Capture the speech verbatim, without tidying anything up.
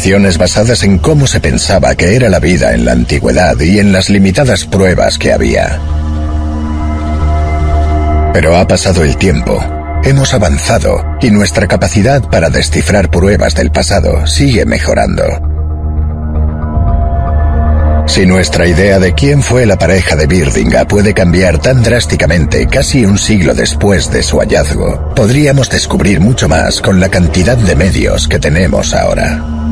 suposiciones basadas en cómo se pensaba que era la vida en la antigüedad y en las limitadas pruebas que había. Pero ha pasado el tiempo, hemos avanzado y nuestra capacidad para descifrar pruebas del pasado sigue mejorando. Si nuestra idea de quién fue la pareja de Birdinga puede cambiar tan drásticamente casi un siglo después de su hallazgo, podríamos descubrir mucho más con la cantidad de medios que tenemos ahora.